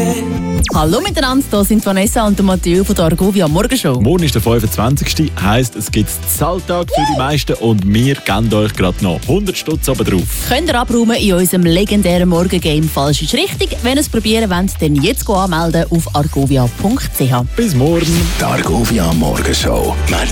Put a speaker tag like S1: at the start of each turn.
S1: Hallo miteinander, hier sind Vanessa und Matthieu von der Argovia Morgenshow.
S2: Morgen ist der 25. Heisst, es gibt Zahltag für die meisten und wir geben euch gerade noch 100 Stutz oben drauf.
S1: Könnt ihr abräumen in unserem legendären Morgengame «Falsch ist richtig». Wenn ihr es probieren wollt, dann jetzt anmelden auf argovia.ch.
S2: Bis morgen.
S3: Die Argovia Morgenshow.